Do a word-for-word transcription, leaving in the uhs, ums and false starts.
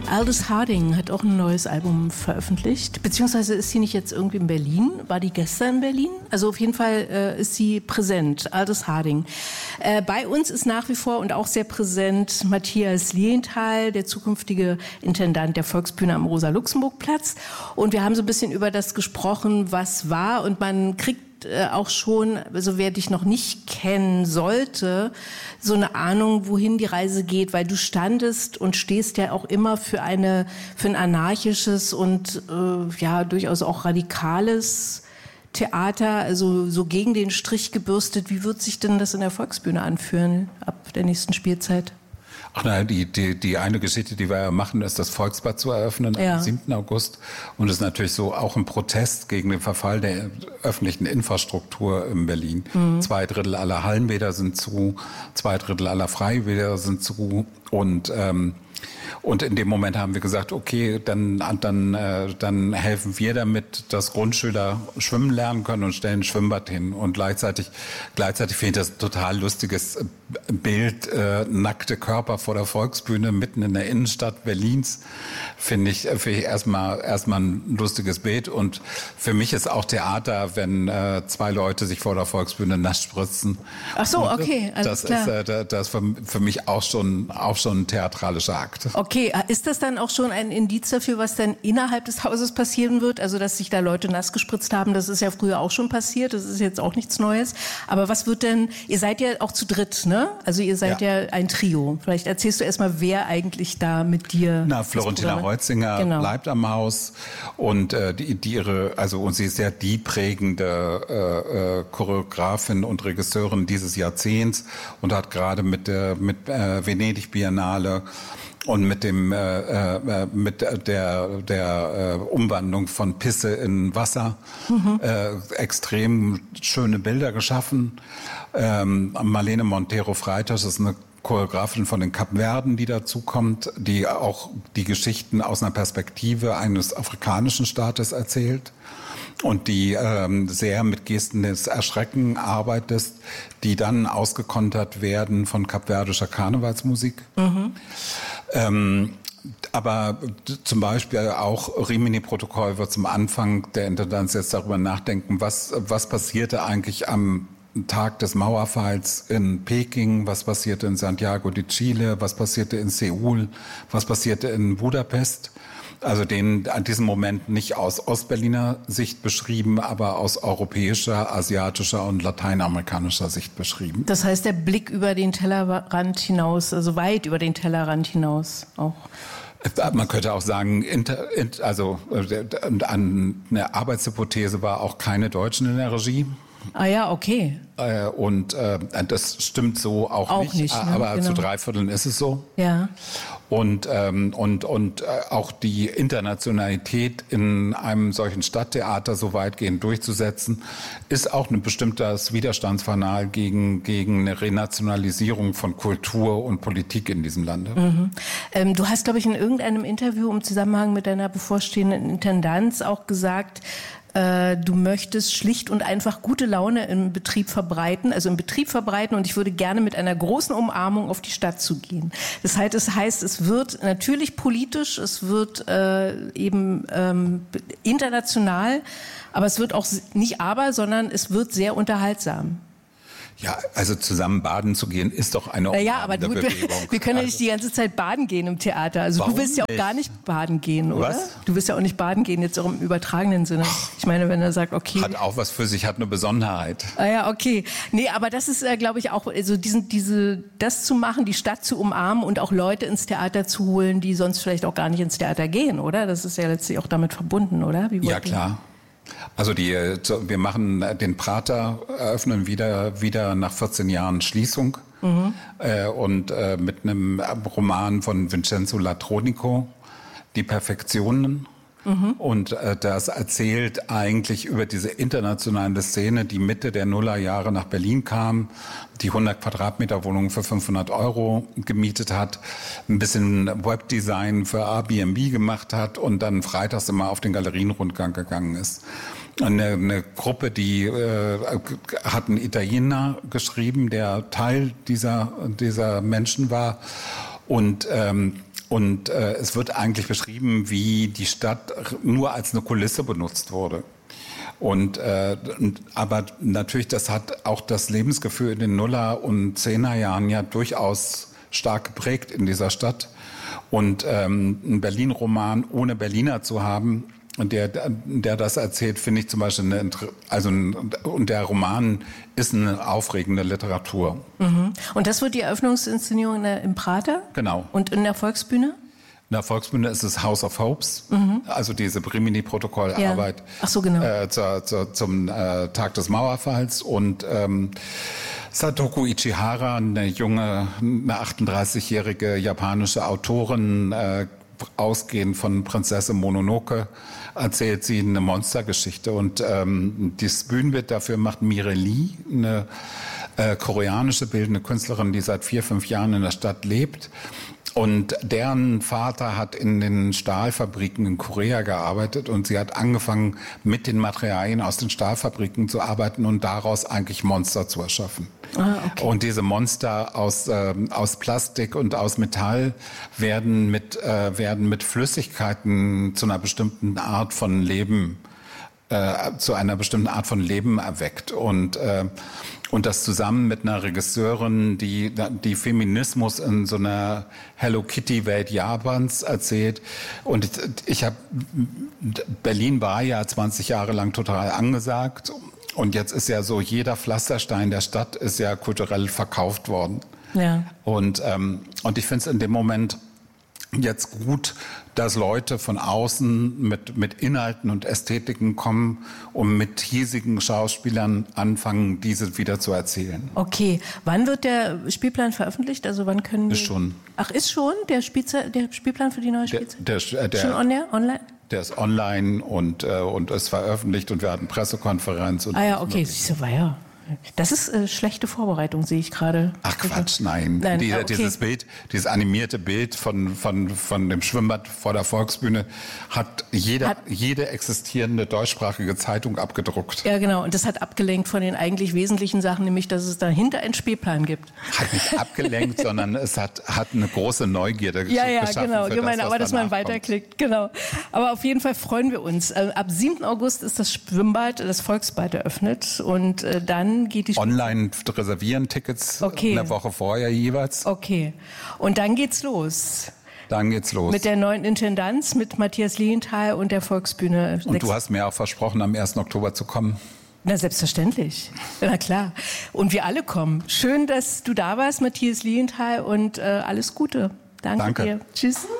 Aldous Harding hat auch ein neues Album veröffentlicht. Beziehungsweise ist sie nicht jetzt irgendwie in Berlin? War die gestern in Berlin? Also auf jeden Fall äh, ist sie präsent, Aldous Harding. Äh, bei uns ist nach wie vor und auch sehr präsent Matthias Lilienthal, der zukünftige Intendant der Volksbühne am Rosa-Luxemburg-Platz. Und wir haben so ein bisschen über das gesprochen, was war. Und man kriegt auch schon, also wer dich noch nicht kennen sollte, so eine Ahnung, wohin die Reise geht, weil du standest und stehst ja auch immer für eine, für ein anarchisches und äh, ja durchaus auch radikales Theater, also so gegen den Strich gebürstet. Wie wird sich denn das in der Volksbühne anfühlen ab der nächsten Spielzeit? Ach nein, die, die, die eine Geschichte, die wir ja machen, ist das Volksbad zu eröffnen ja. am siebten August. Und das ist natürlich so auch ein Protest gegen den Verfall der öffentlichen Infrastruktur in Berlin. Mhm. Zwei Drittel aller Hallenbäder sind zu, zwei Drittel aller Freibäder sind zu. Und ähm, Und in dem Moment haben wir gesagt, okay, dann, dann, äh, dann helfen wir damit, dass Grundschüler schwimmen lernen können und stellen ein Schwimmbad hin. Und gleichzeitig, gleichzeitig finde ich das ein total lustiges Bild, äh, nackte Körper vor der Volksbühne mitten in der Innenstadt Berlins. Finde ich, finde ich erstmal, erstmal ein lustiges Bild. Und für mich ist auch Theater, wenn äh, zwei Leute sich vor der Volksbühne nass spritzen. Ach so, und, okay, alles das klar. ist, äh, das ist für, für mich auch schon, auch schon ein theatralischer Akt. Okay, ist das dann auch schon ein Indiz dafür, was dann innerhalb des Hauses passieren wird? Also, dass sich da Leute nass gespritzt haben, das ist ja früher auch schon passiert, das ist jetzt auch nichts Neues. Aber was wird denn, ihr seid ja auch zu dritt, ne? Also ihr seid ja, ja ein Trio. Vielleicht erzählst du erstmal, wer eigentlich da mit dir... Na, Florentina Holzinger genau. bleibt am Haus und äh, die, die ihre, also und sie ist ja die prägende äh, äh, Choreografin und Regisseurin dieses Jahrzehnts und hat gerade mit der mit äh, Venedig Biennale und mit dem äh, äh, mit der der äh, Umwandlung von Pisse in Wasser mhm. äh, extrem schöne Bilder geschaffen. Ähm, Marlene Montero Freitas ist eine Choreografin von den Kapverden, die dazu kommt, die auch die Geschichten aus einer Perspektive eines afrikanischen Staates erzählt und die ähm, sehr mit Gesten des Erschrecken arbeitet, die dann ausgekontert werden von kapverdischer Karnevalsmusik. Mhm. Ähm, aber zum Beispiel auch Rimini-Protokoll wird zum Anfang der Intendanz jetzt darüber nachdenken, was, was passierte eigentlich am Tag des Mauerfalls in Peking, was passierte in Santiago de Chile, was passierte in Seoul, was passierte in Budapest. Also den, an diesem Moment nicht aus Ostberliner Sicht beschrieben, aber aus europäischer, asiatischer und lateinamerikanischer Sicht beschrieben. Das heißt, der Blick über den Tellerrand hinaus, also weit über den Tellerrand hinaus auch. Man könnte auch sagen, inter, also eine Arbeitshypothese war auch keine Deutschen in der Regie. Ah ja, okay. Äh, und äh, das stimmt so auch, auch nicht, nicht ne? aber genau. zu drei Vierteln ist es so. Ja. Und, ähm, und, und äh, auch die Internationalität in einem solchen Stadttheater so weitgehend durchzusetzen, ist auch ein bestimmtes Widerstandsfanal gegen, gegen eine Renationalisierung von Kultur und Politik in diesem Lande. Mhm. Ähm, du hast, glaube ich, in irgendeinem Interview im Zusammenhang mit deiner bevorstehenden Intendanz auch gesagt, du möchtest schlicht und einfach gute Laune im Betrieb verbreiten, also im Betrieb verbreiten und ich würde gerne mit einer großen Umarmung auf die Stadt zugehen. Das heißt, es heißt, es wird natürlich politisch, es wird äh, eben ähm, international, aber es wird auch nicht aber, sondern es wird sehr unterhaltsam. Ja, also zusammen baden zu gehen, ist doch eine Naja, aber du, Bewegung. wir können ja nicht die ganze Zeit baden gehen im Theater. Also Warum du willst ja auch nicht? gar nicht baden gehen, oder? Was? Du willst ja auch nicht baden gehen, jetzt auch im übertragenen Sinne. Ich meine, wenn er sagt, okay. Hat auch was für sich, hat eine Besonderheit. Ah ja, okay. Nee, aber das ist, äh, glaube ich, auch, also diesen, diese, das zu machen, die Stadt zu umarmen und auch Leute ins Theater zu holen, die sonst vielleicht auch gar nicht ins Theater gehen, oder? Das ist ja letztlich auch damit verbunden, oder? Wie ja, klar. Also die, wir machen den Prater, eröffnen wieder, wieder nach vierzehn Jahren Schließung mhm. äh, und äh, mit einem Roman von Vincenzo Latronico, Die Perfektionen. Mhm. Und äh, das erzählt eigentlich über diese internationale Szene, die Mitte der Nullerjahre nach Berlin kam, die hundert Quadratmeter Wohnungen für fünfhundert Euro gemietet hat, ein bisschen Webdesign für Airbnb gemacht hat und dann freitags immer auf den Galerienrundgang gegangen ist. Eine, eine Gruppe, die äh, hat einen Italiener geschrieben, der Teil dieser, dieser Menschen war und ähm, und äh, es wird eigentlich beschrieben, wie die Stadt nur als eine Kulisse benutzt wurde. Und, äh, aber natürlich, das hat auch das Lebensgefühl in den Nuller- und Zehnerjahren ja durchaus stark geprägt in dieser Stadt. Und ähm, einen Berlin-Roman ohne Berliner zu haben, und der, der das erzählt, finde ich zum Beispiel eine, also ein, und der Roman ist eine aufregende Literatur. Mhm. Und das wird die Eröffnungsinszenierung in der, im Prater? Genau. Und in der Volksbühne? In der Volksbühne ist es House of Hopes, mhm. also diese Brimini-Protokollarbeit ja. Ach so, genau. äh, zur, zur, zum äh, Tag des Mauerfalls. Und ähm, Satoku Ichihara, eine junge, eine achtunddreißigjährige japanische Autorin, äh, ausgehend von Prinzessin Mononoke, erzählt sie eine Monstergeschichte. Und ähm, das Bühnenbild dafür macht Mire Lee, eine äh, koreanische bildende Künstlerin, die seit vier, fünf Jahren in der Stadt lebt. Und deren Vater hat in den Stahlfabriken in Korea gearbeitet und sie hat angefangen, mit den Materialien aus den Stahlfabriken zu arbeiten und daraus eigentlich Monster zu erschaffen. Ah, okay. Und diese Monster aus, äh, aus Plastik und aus Metall werden mit, äh, werden mit Flüssigkeiten zu einer bestimmten Art von Leben äh, zu einer bestimmten Art von Leben erweckt. Und äh, Und das zusammen mit einer Regisseurin, die, die Feminismus in so einer Hello Kitty Welt Japans erzählt. Und ich, ich habe, Berlin war ja zwanzig Jahre lang total angesagt. Und jetzt ist ja so, jeder Pflasterstein der Stadt ist ja kulturell verkauft worden. Ja. Und, ähm, und ich finde es in dem Moment jetzt gut, dass Leute von außen mit, mit Inhalten und Ästhetiken kommen und mit hiesigen Schauspielern anfangen, diese wieder zu erzählen. Okay. Wann wird der Spielplan veröffentlicht? Also wann können wir... Ist schon. Ach, ist schon der, Spielze- der Spielplan für die neue Spielzeit? Der, der, der, schon on der, online? Der ist online und, äh, und ist veröffentlicht und wir hatten Pressekonferenz. Und ah ja, okay. So war ja... Das ist äh, schlechte Vorbereitung, sehe ich gerade. Ach Quatsch, nein. nein Die, okay. Dieses Bild, dieses animierte Bild von, von, von dem Schwimmbad vor der Volksbühne hat jede, hat, jede existierende deutschsprachige Zeitung abgedruckt. Ja, genau. Und das hat abgelenkt von den eigentlich wesentlichen Sachen, nämlich, dass es dahinter einen Spielplan gibt. Hat nicht abgelenkt, sondern es hat, hat eine große Neugierde ja, ja, geschaffen. Ja, genau. Ich meine, aber dass man weiterklickt, genau. Aber auf jeden Fall freuen wir uns. Ab siebten August ist das Schwimmbad, das Volksbad eröffnet und äh, dann geht die Sp- Online reservieren Tickets okay. eine Woche vorher jeweils. Okay. Und dann geht's los. Dann geht's los. Mit der neuen Intendanz, mit Matthias Lilienthal und der Volksbühne. Und du hast mir auch versprochen, am ersten Oktober zu kommen. Na, selbstverständlich. Na klar. Und wir alle kommen. Schön, dass du da warst, Matthias Lilienthal, und äh, alles Gute. Danke, Danke dir. Tschüss.